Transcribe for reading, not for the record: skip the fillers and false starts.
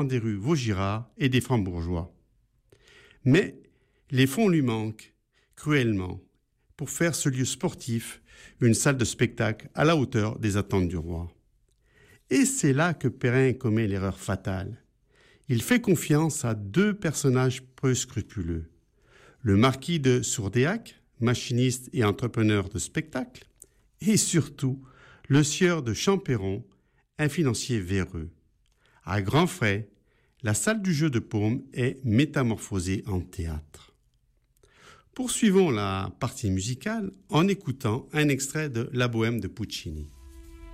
des rues Vaugirard et des Francs-Bourgeois. Mais les fonds lui manquent cruellement pour faire ce lieu sportif une salle de spectacle à la hauteur des attentes du roi. Et c'est là que Perrin commet l'erreur fatale. Il fait confiance à deux personnages peu scrupuleux. Le marquis de Sourdéac, machiniste et entrepreneur de spectacle, et surtout le sieur de Champéron, un financier véreux. À grands frais, la salle du jeu de paume est métamorphosée en théâtre. Poursuivons la partie musicale en écoutant un extrait de La Bohème de Puccini.